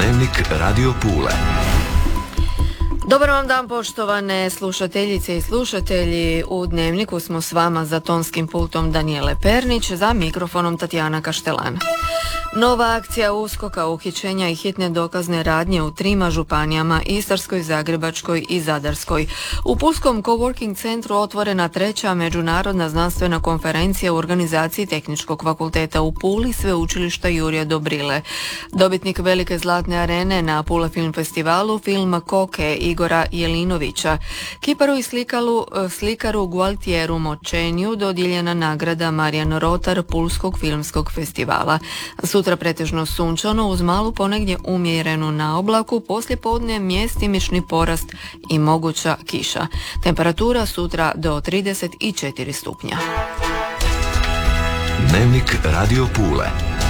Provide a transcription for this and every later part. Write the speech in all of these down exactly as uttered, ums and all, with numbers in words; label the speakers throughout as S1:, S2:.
S1: Dnevnik Radio Pule.
S2: Dobar vam dan, poštovane slušateljice i slušatelji. U Dnevniku smo s vama za tonskim pultom Danijele Pernić, za mikrofonom Tatjana Kaštelan. Nova akcija USKOK-a, uhićenja i hitne dokazne radnje u trima županijama, Istarskoj, Zagrebačkoj i Zadarskoj. U Pulskom coworking centru otvorena treća međunarodna znanstvena konferencija u organizaciji Tehničkog fakulteta u Puli, Sveučilišta Jurija Dobrile. Dobitnik velike zlatne arene na Pula Film Festivalu, film Koke Igora Jelinovića. Kiparu i slikalu, slikaru Gualtieru Močenju dodijeljena nagrada Marijan Rotar Pulskog filmskog festivala. Sutra pretežno sunčano uz malu ponegdje umjerenu naoblaku, poslijepodne mjestimični porast i moguća kiša. Temperatura sutra do trideset četiri stupnja.
S1: Dnevnik Radio Pule.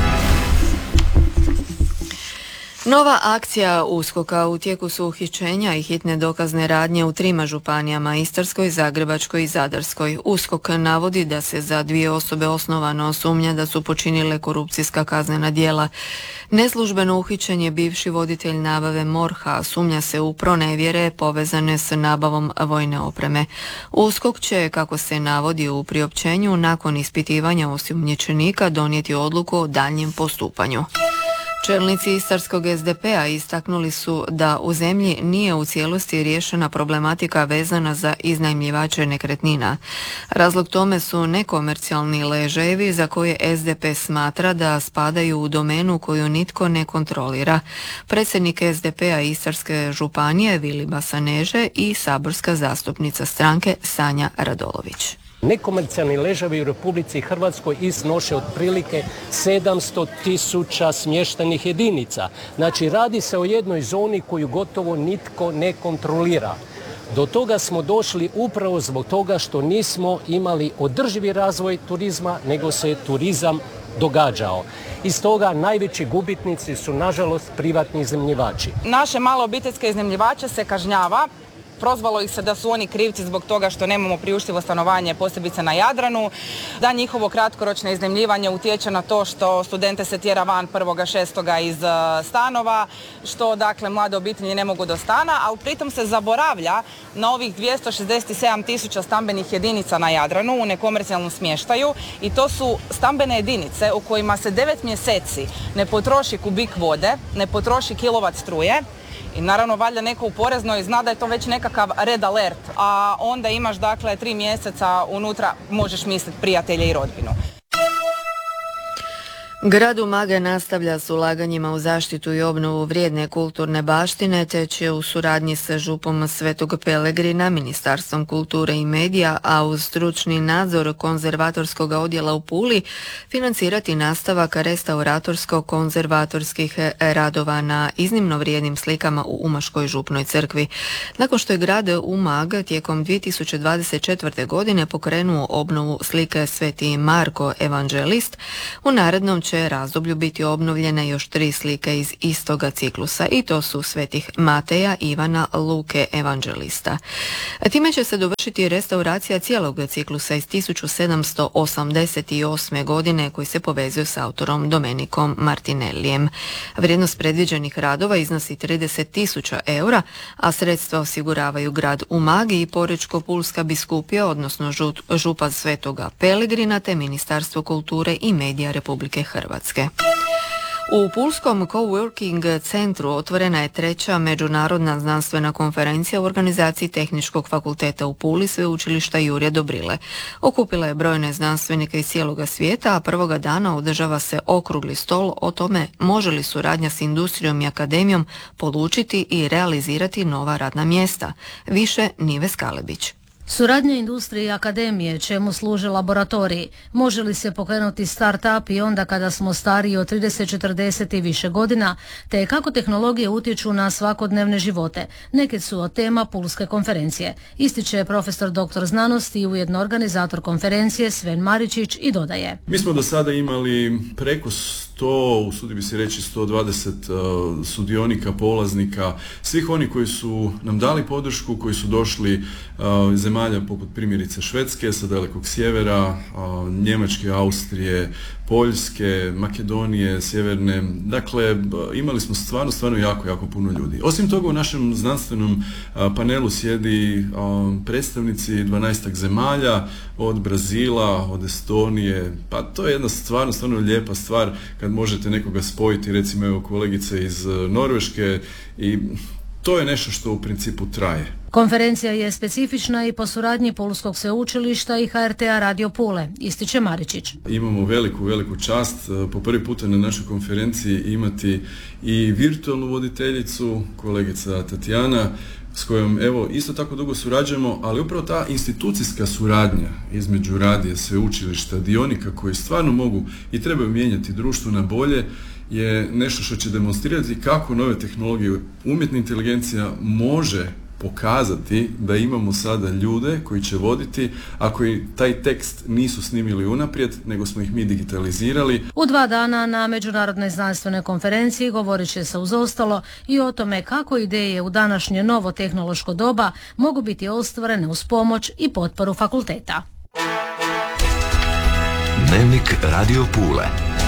S2: Nova akcija USKOK-a, u tijeku su uhićenja i hitne dokazne radnje u trima županijama, Istarskoj, Zagrebačkoj i Zadarskoj. USKOK navodi da se za dvije osobe osnovano sumnja da su počinile korupcijska kaznena djela. Neslužbeno uhićen je bivši voditelj nabave MORH-a, sumnja se u pronevjere povezane s nabavom vojne opreme. USKOK će, kako se navodi u priopćenju, nakon ispitivanja osumnjičenika donijeti odluku o daljnjem postupanju. Čelnici Istarskog es de pe a istaknuli su da u zemlji nije u cijelosti riješena problematika vezana za iznajmljivače nekretnina. Razlog tome su nekomercijalni ležajevi za koje es de pe smatra da spadaju u domenu koju nitko ne kontrolira. Predsjednik es de pe a Istarske županije Vili Basaneže i saborska zastupnica stranke Sanja Radolović.
S3: Nekomercijalni ležajevi u Republici Hrvatskoj iznose otprilike sedamsto tisuća smještajnih jedinica. Znači radi se o jednoj zoni koju gotovo nitko ne kontrolira. Do toga smo došli upravo zbog toga što nismo imali održivi razvoj turizma, nego se turizam događao. Iz toga najveći gubitnici su nažalost privatni iznajmljivači.
S4: Naše malo obiteljske iznajmljivače se kažnjava. Prozvalo ih se da su oni krivci zbog toga što nemamo priuštivo stanovanje, posebice na Jadranu, da njihovo kratkoročno iznajmljivanje utječe na to što studente se tjera van prvog šestoga iz stanova, što dakle mlade obitelji ne mogu do stana, ali pritom se zaboravlja na ovih dvjesto šezdeset sedam tisuća stambenih jedinica na Jadranu u nekomercijalnom smještaju, i to su stambene jedinice u kojima se devet mjeseci ne potroši kubik vode, ne potroši kilovat struje. I naravno valjda neko u poreznoj zna da je to već nekakav red alert, a onda imaš dakle tri mjeseca unutra, možeš misliti, prijatelje i rodbinu.
S2: Grad Umag nastavlja s ulaganjima u zaštitu i obnovu vrijedne kulturne baštine, te će u suradnji sa župom Svetog Pelegrina, Ministarstvom kulture i medija, a uz stručni nadzor konzervatorskog odjela u Puli, financirati nastavak restauratorsko-konzervatorskih radova na iznimno vrijednim slikama u Umaškoj župnoj crkvi. Nakon što je grad Umag tijekom dvije tisuće dvadeset četvrte. godine pokrenuo obnovu slike Sveti Marko Evanđelist, u narednom će razdoblju biti obnovljene još tri slike iz istoga ciklusa, i to su svetih Mateja, Ivana, Luke Evanđelista. Time će se dovršiti restauracija cijelog ciklusa iz tisuću sedamsto osamdeset osme. godine koji se povezuje s autorom Domenikom Martinellijem. Vrijednost predviđenih radova iznosi trideset tisuća eura, a sredstva osiguravaju grad Umag i Porečko-pulska biskupija, odnosno župa Svetoga Pelegrina, te Ministarstvo kulture i medija Republike Hrvatske. U Pulskom coworking centru otvorena je treća međunarodna znanstvena konferencija u organizaciji Tehničkog fakulteta u Puli, Sveučilišta Jurija Dobrile. Okupila je brojne znanstvenike iz cijeloga svijeta, a prvoga dana održava se okrugli stol o tome može li suradnja s industrijom i akademijom polučiti i realizirati nova radna mjesta. Više Nive Skalebić.
S5: Suradnja industrije i akademije, čemu služe laboratoriji, može li se pokrenuti start-up i onda kada smo stariji od trideset, četrdeset i više godina, te kako tehnologije utječu na svakodnevne živote. Neke su od tema Pulske konferencije. Ističe profesor doktor znanosti i ujedno organizator konferencije Sven Maričić i dodaje.
S6: Mi smo do sada imali preko sto, usudi bi se reći sto dvadeset uh, sudionika, polaznika, svih oni koji su nam dali podršku, koji su došli uh, iz zemalja poput primjerice Švedske, sa dalekog sjevera, uh, Njemačke, Austrije, Poljske, Makedonije, Sjeverne. Dakle, imali smo stvarno, stvarno jako, jako puno ljudi. Osim toga, u našem znanstvenom a, panelu sjedi a, predstavnici dvanaestak zemalja, od Brazila, od Estonije, pa to je jedna stvarno, stvarno lijepa stvar kad možete nekoga spojiti, recimo evo kolegice iz Norveške, i to je nešto što u principu traje.
S5: Konferencija je specifična i po suradnji Pulskog sveučilišta i H R T-a Radio Pule, ističe Maričić.
S6: Imamo veliku, veliku čast po prvi puta na našoj konferenciji imati i virtualnu voditeljicu, kolegica Tatjana, s kojom evo isto tako dugo surađujemo, ali upravo ta institucijska suradnja između radija, sveučilišta, dionika koji stvarno mogu i trebaju mijenjati društvo na bolje, je nešto što će demonstrirati kako nove tehnologije, umjetna inteligencija može pokazati da imamo sada ljude koji će voditi, a koji taj tekst nisu snimili unaprijed, nego smo ih mi digitalizirali.
S5: U dva dana na Međunarodnoj znanstvenoj konferenciji govorit će se uz ostalo i o tome kako ideje u današnje novo tehnološko doba mogu biti ostvarene uz pomoć i potporu fakulteta.
S1: Dnevnik Radio Pule.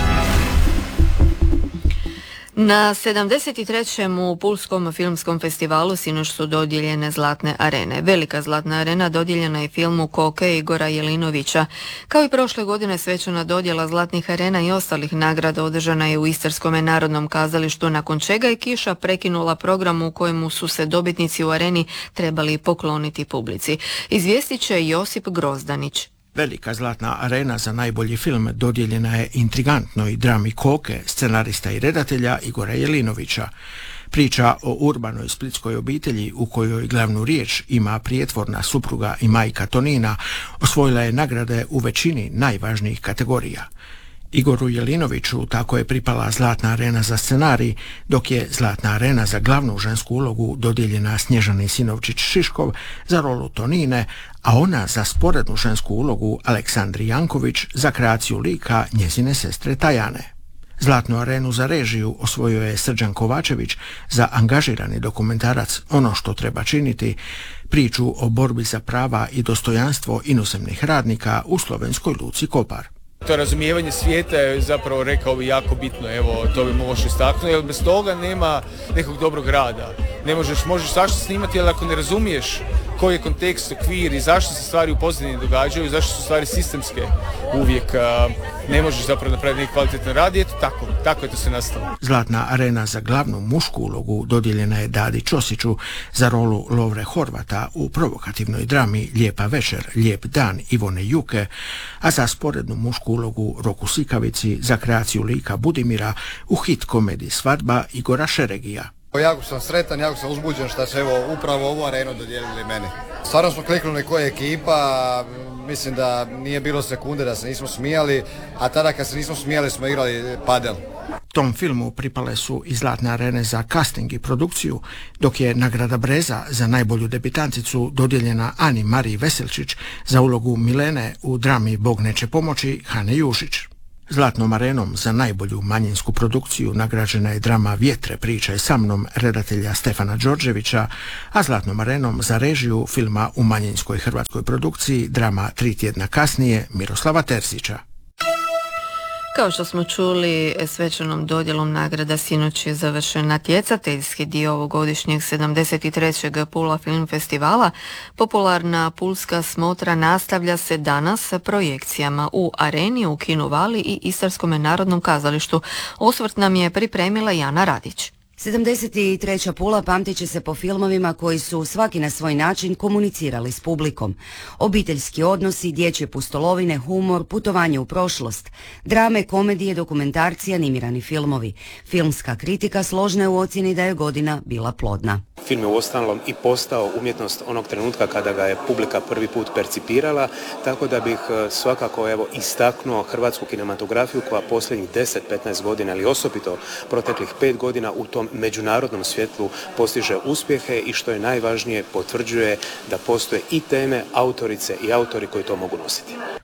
S2: Na sedamdeset trećem u Pulskom filmskom festivalu sinoć su dodijeljene Zlatne arene. Velika Zlatna arena dodijeljena je filmu Koke Igora Jelinovića. Kao i prošle godine, svečana dodjela Zlatnih arena i ostalih nagrada održana je u Istarskom narodnom kazalištu, nakon čega je kiša prekinula program u kojemu su se dobitnici u areni trebali pokloniti publici. Izvijestit će Josip Grozdanić.
S7: Velika Zlatna arena za najbolji film dodijeljena je intrigantnoj drami Koke, scenarista i redatelja Igora Jelinovića. Priča o urbanoj splitskoj obitelji u kojoj glavnu riječ ima prijetvorna supruga i majka Tonina osvojila je nagrade u većini najvažnijih kategorija. Igoru Jelinoviću tako je pripala Zlatna arena za scenarij, dok je Zlatna arena za glavnu žensku ulogu dodijeljena Snježani Sinovčić-Šiškov za rolu Tonine, a ona za sporednu žensku ulogu Aleksandri Janković za kreaciju lika njezine sestre Tajane. Zlatnu arenu za režiju osvojio je Srđan Kovačević za angažirani dokumentarac Ono što treba činiti, priču o borbi za prava i dostojanstvo inozemnih radnika u slovenskoj luci Kopar.
S8: To razumijevanje svijeta je zapravo, rekao bi, jako bitno, evo, to bi možeš istaknuti, jer bez toga nema nekog dobrog rada. Ne možeš, možeš svašta snimati, ali ako ne razumiješ koji je kontekst, okvir i zašto se stvari u pozadini događaju, zašto su stvari sistemske, uvijek a, ne možeš zapravo napraviti neki kvalitetan rad i eto tako, tako je to se nastalo.
S7: Zlatna arena za glavnu mušku ulogu dodijeljena je Dadi Ćosiću za rolu Lovre Horvata u provokativnoj drami Lijepa večer, lijep dan Ivone Juke, a za sporednu mušku ulogu Roku Sikavici za kreaciju lika Budimira u hit komediji Svadba Igora Šeregija.
S9: Jako sam sretan, jako sam uzbuđen što se evo upravo ovu arenu dodijelili meni. Stvarno smo kliknuli koja je ekipa, mislim da nije bilo sekunde da se nismo smijali, a tada kad se nismo smijali smo igrali padel.
S7: Tom filmu pripale su i Zlatne arene za casting i produkciju, dok je nagrada Breza za najbolju debitanticu dodijeljena Ani Mariji Veselčić za ulogu Milene u drami Bog neće pomoći Hane Jušić. Zlatnom arenom za najbolju manjinsku produkciju nagrađena je drama Vjetre pričaj sa mnom redatelja Stefana Đorđevića, a Zlatnom arenom za režiju filma u manjinskoj hrvatskoj produkciji drama Tri tjedna kasnije Miroslava Terzića.
S2: Kao što smo čuli, svečanom dodjelom nagrada sinoć je završen natjecateljski dio ovogodišnjeg sedamdeset trećeg Pula Film Festivala. Popularna pulska smotra nastavlja se danas sa projekcijama u Areni, u Kinu Vali i Istarskom narodnom kazalištu. Osvrt nam je pripremila Jana Radić.
S10: sedamdeset treća Pula pamtit će se po filmovima koji su svaki na svoj način komunicirali s publikom. Obiteljski odnosi, dječje pustolovine, humor, putovanje u prošlost, drame, komedije, dokumentarci, animirani filmovi. Filmska kritika složna je u ocjeni da je godina bila plodna.
S11: Film je uostalom i postao umjetnost onog trenutka kada ga je publika prvi put percipirala, tako da bih svakako evo istaknuo hrvatsku kinematografiju koja posljednjih deset do petnaest godina, ali osobito proteklih pet godina u tom međunarodnom svjetlu postiže uspjehe i što je najvažnije potvrđuje da postoje i teme, autorice i autori koji to mogu nositi.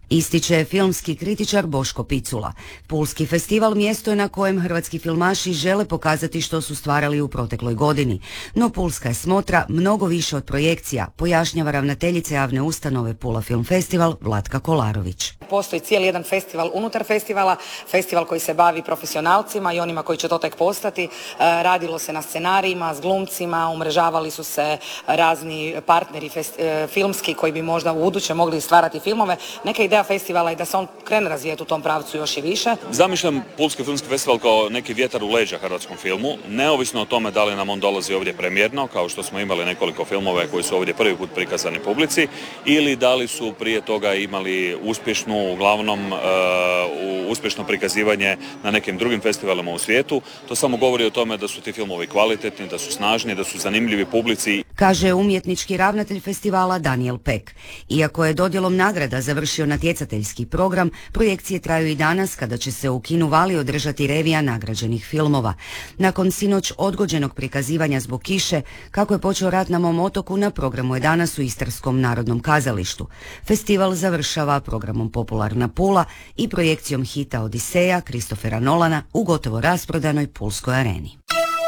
S10: Ističe filmski kritičar Boško Picula. Pulski festival mjesto je na kojem hrvatski filmaši žele pokazati što su stvarali u protekloj godini. No Pulska je smotra mnogo više od projekcija, pojašnjava ravnateljica javne ustanove Pula Film Festival Vlatka Kolarović.
S12: Postoji cijeli jedan festival unutar festivala, festival koji se bavi profesionalcima i onima koji će to tek postati. Radilo se na scenarijima, s glumcima, umrežavali su se razni partneri fest- filmski koji bi možda u buduće mogli stvarati filmove. Neka ideja festivala je da se on krene razvijeti u tom pravcu još i više.
S13: Zamišljam Pulski filmski festival kao neki vjetar u leđa hrvatskom filmu, neovisno o tome da li nam on dolazi ovdje premijerno, kao što smo imali nekoliko filmova koji su ovdje prvi put prikazani publici, ili da li su prije toga imali uspješnu, uglavnom uh, uspješno prikazivanje na nekim drugim festivalima u svijetu. To samo govori o tome da su ti filmovi kvalitetni, da su snažni, da su zanimljivi publici.
S10: Kaže umjetnički ravnatelj festivala Daniel Pek. Iako je dodjelom nagrada završio natjecateljski program, projekcije traju i danas kada će se u kinu Vali održati revija nagrađenih filmova. Nakon sinoć odgođenog prikazivanja zbog kiše, kako je počeo rat na mom otoku, na programu je danas u Istarskom narodnom kazalištu. Festival završava programom Popularna Pula i projekcijom hita Odiseja Kristofera Nolana u gotovo rasprodanoj Pulskoj areni.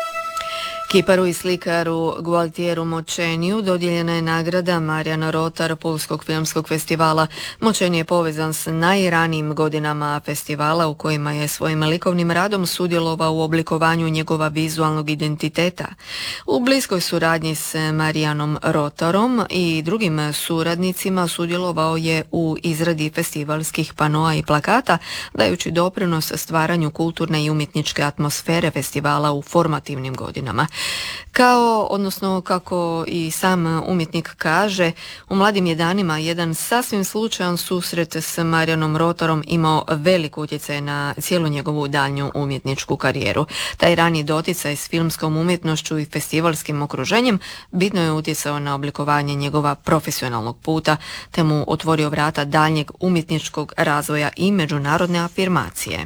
S2: Kiparu i slikaru Gualtieru Močeniju dodijeljena je nagrada Marijan Rotar Pulskog filmskog festivala. Močeni je povezan s najranijim godinama festivala u kojima je svojim likovnim radom sudjelovao u oblikovanju njegova vizualnog identiteta. U bliskoj suradnji s Marijanom Rotarom i drugim suradnicima sudjelovao je u izradi festivalskih panoa i plakata, dajući doprinos stvaranju kulturne i umjetničke atmosfere festivala u formativnim godinama. Kao, odnosno kako i sam umjetnik kaže, u mladim je danima jedan sasvim slučajan susret s Marijanom Rotarom imao velik utjecaj na cijelu njegovu daljnju umjetničku karijeru. Taj rani doticaj s filmskom umjetnošću i festivalskim okruženjem bitno je utjecao na oblikovanje njegova profesionalnog puta, te mu otvorio vrata daljnjeg umjetničkog razvoja i međunarodne afirmacije.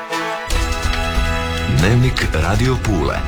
S1: Dnevnik Radio Pule.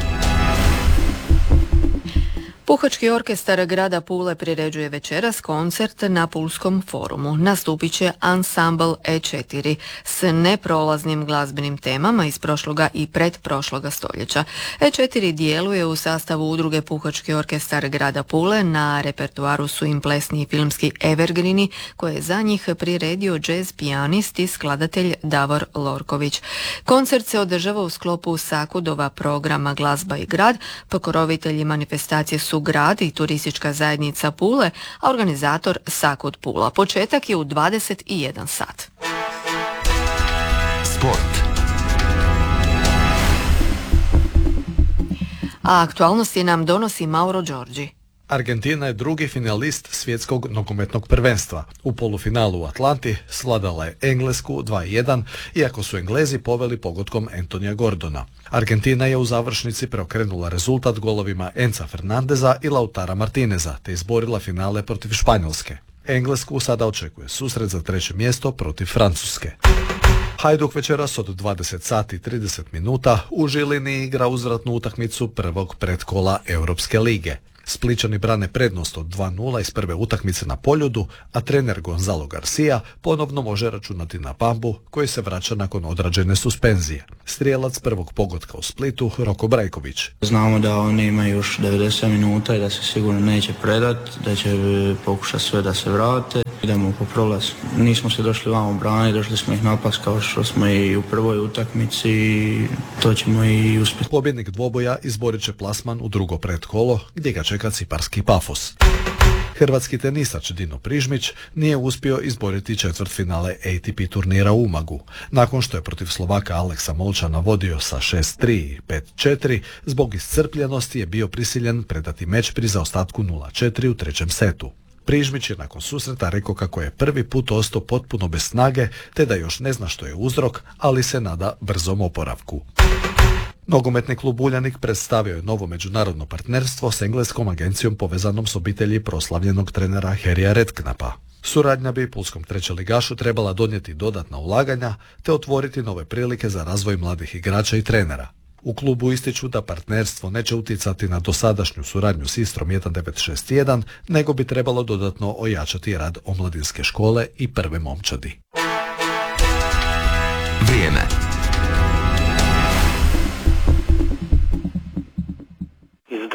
S2: Puhački orkestar grada Pule priređuje večeras koncert na Pulskom forumu. Nastupit će ansambl E četiri s neprolaznim glazbenim temama iz prošloga i predprošloga stoljeća. E četiri djeluje u sastavu udruge Puhački orkestar grada Pule, na repertuaru su im plesni i filmski evergreeni koje je za njih priredio jazz pijanist i skladatelj Davor Lorković. Koncert se održava u sklopu Sakudova programa Glazba i grad, pokrovitelji manifestacije su grad i turistička zajednica Pule, a organizator Sakud Pula. Početak je u dvadeset jedan sat.
S1: Sport.
S2: A aktualnosti nam donosi Mauro Đorđi.
S14: Argentina je drugi finalist svjetskog nogometnog prvenstva. U polufinalu u Atlanti svladala je Englesku dva jedan, iako su Englezi poveli pogodkom Antonija Gordona. Argentina je u završnici preokrenula rezultat golovima Enza Fernandeza i Lautara Martineza, te izborila finale protiv Španjolske. Englesku sada očekuje susret za treće mjesto protiv Francuske. Hajduk večeras od dvadeset sati i trideset minuta u Žilini igra uzvratnu utakmicu prvog pretkola Europske lige. Splićani brane prednost od dva nula iz prve utakmice na Poljudu, a trener Gonzalo Garcia ponovno može računati na Bambu koji se vraća nakon odrađene suspenzije. Strijelac prvog pogotka u Splitu, Roko Brajković.
S15: Znamo da oni imaju još devedeset minuta i da se sigurno neće predati, da će pokušati sve da se vrate. Idemo po prolaz. Nismo se došli vamo braniti, došli smo ih napast kao što smo i u prvoj utakmici i to ćemo i uspjeti.
S14: Pobjednik dvoboja izborit će plasman u drugo pretkolo gdje ga čeka ciparski Pafos. Hrvatski tenisač Dino Prižmić nije uspio izboriti četvrtfinale A T P turnira u Umagu. Nakon što je protiv Slovaka Aleksa Molčana vodio sa šest tri i pet četiri, zbog iscrpljenosti je bio prisiljen predati meč pri zaostatku nula četiri u trećem setu. Prižmić je nakon susreta rekao kako je prvi put ostao potpuno bez snage, te da još ne zna što je uzrok, ali se nada brzom oporavku. Nogometni klub Uljanik predstavio je novo međunarodno partnerstvo s engleskom agencijom povezanom s obitelji proslavljenog trenera Harrya Redknapa. Suradnja bi pulskom trećeligašu trebala donijeti dodatna ulaganja te otvoriti nove prilike za razvoj mladih igrača i trenera. U klubu ističu da partnerstvo neće utjecati na dosadašnju suradnju s Istrom jedan devet šest jedan, nego bi trebalo dodatno ojačati rad omladinske škole i prve momčadi.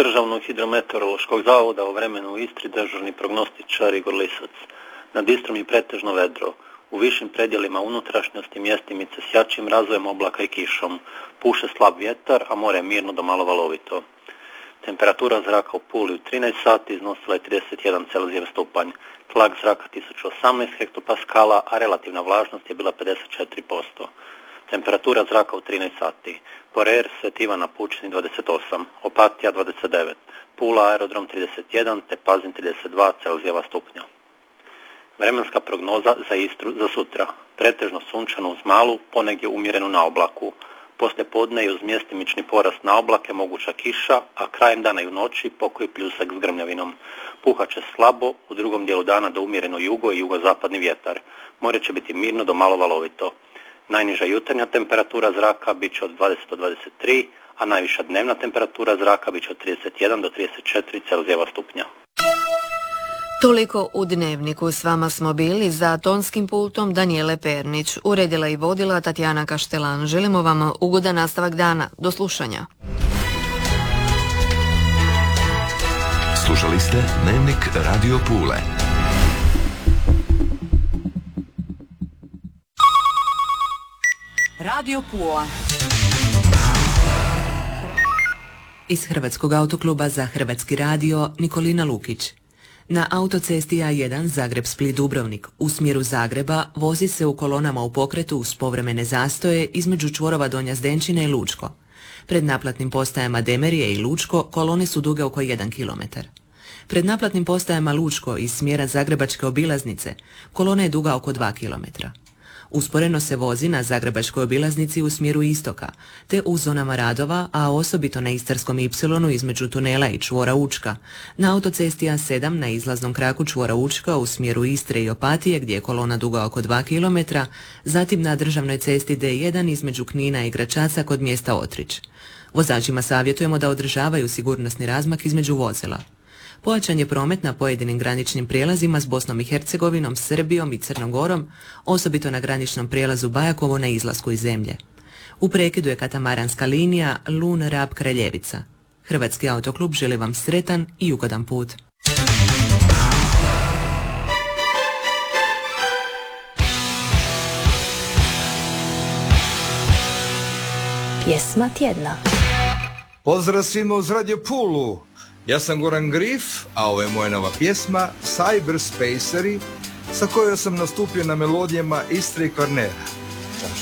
S16: Državnog hidrometeorološkog zavoda o vremenu u Istri dežurni prognostičar Igor Lisac. Nad Istrom je pretežno vedro. U višim predjelima unutrašnjosti mjestimice s jačim razvojem oblaka i kišom. Puše slab vjetar, a more je mirno do malo valovito. Temperatura zraka u Puli u trinaest sati iznosila je trideset jedan Celzijev stupanj. Tlak zraka tisuću osamnaest hektopaskala, a relativna vlažnost je bila pedeset četiri posto. Temperatura zraka u trinaest sati. Porer, Svet Ivan na Pučini dvadeset osam, Opatija dvadeset devet, Pula aerodrom trideset jedan te Pazin trideset dva Celzijeva stupnja. Vremenska prognoza za Istru za sutra. Pretežno sunčano uz malu, ponegdje umjerenu na oblaku. Poslije podne je uz mjestimični porast na oblake moguća kiša, a krajem dana i u noći pokoji pljusak s grmljavinom. Puhat će slabo, u drugom dijelu dana do umjereno jugo i jugozapadni vjetar. More će biti mirno do malo valovito. Najniža jutarnja temperatura zraka bit će od dvadeset do dvadeset tri, a najviša dnevna temperatura zraka bit će od trideset jedan do trideset četiri Celzijeva stupnja.
S2: Toliko u Dnevniku. S vama smo bili za tonskim pultom Danijele Pernić. Uredila i vodila Tatjana Kaštelan. Želimo vam ugodan nastavak dana. Do slušanja.
S1: Slušali ste Dnevnik Radio Pule.
S17: Radio Pula.
S18: Iz Hrvatskog autokluba za Hrvatski radio Nikolina Lukić. Na autocesti A jedan Zagreb-Split-Dubrovnik u smjeru Zagreba vozi se u kolonama u pokretu uz povremene zastoje između čvorova Donja Zdenčina i Lučko. Pred naplatnim postajama Demerije i Lučko kolone su duge oko jedan kilometar. Pred naplatnim postajama Lučko iz smjera Zagrebačke obilaznice kolona je duga oko dva kilometra. Usporeno se vozi na Zagrebačkoj obilaznici u smjeru istoka, te u zonama radova, a osobito na Istarskom ipsilonu između tunela i čvora Učka, na autocesti A sedam na izlaznom kraku čvora Učka u smjeru Istre i Opatije gdje je kolona duga oko dva kilometra, zatim na državnoj cesti D jedan između Knina i Gračaca kod mjesta Otrić. Vozačima savjetujemo da održavaju sigurnosni razmak između vozila. Pojačan je promet na pojedinim graničnim prijelazima s Bosnom i Hercegovinom, Srbijom i Crnom Gorom, osobito na graničnom prijelazu Bajakovo na izlasku iz zemlje. U prekidu je katamaranska linija Lun-Rab-Kraljevica. Hrvatski autoklub želi vam sretan i ugodan put.
S19: Pjesma tjedna.
S20: Pozdrav svima uz Radio Pulu. Ja sam Goran Grif, a ovo je moja nova pjesma Cyberspaceri, sa kojoj sam nastupio na melodijama Istre i Kvarnera.